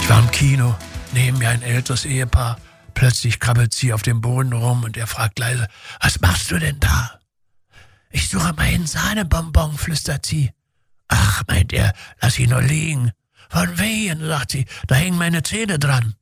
Ich war im Kino, neben mir ein älteres Ehepaar. Plötzlich krabbelt sie auf dem Boden rum und er fragt leise, was machst du denn da? Ich suche meinen Sahnebonbon, flüstert sie. Ach, meint er, lass ihn nur liegen. Von wem, sagt sie, da hängen meine Zähne dran.